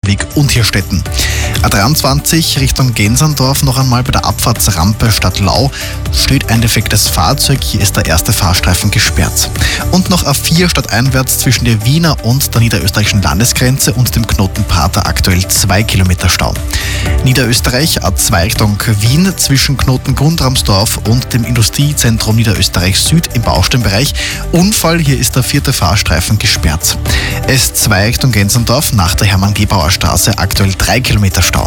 Republik und Hirstetten. A23 Richtung Gensandorf noch einmal bei der Abfahrtsrampe Stadtlau steht ein defektes Fahrzeug. Hier ist der erste Fahrstreifen gesperrt. Und noch A4 stadteinwärts zwischen der Wiener und der niederösterreichischen Landesgrenze und dem Knoten Prater aktuell 2 Kilometer Stau. Niederösterreich A2 Richtung Wien zwischen Knoten Grundramsdorf und dem Industriezentrum Niederösterreich Süd im Baustellenbereich. Unfall, hier ist der vierte Fahrstreifen gesperrt. S2 Richtung Gensandorf nach der Hermann-Gebauer Straße aktuell 3 Kilometer Stau.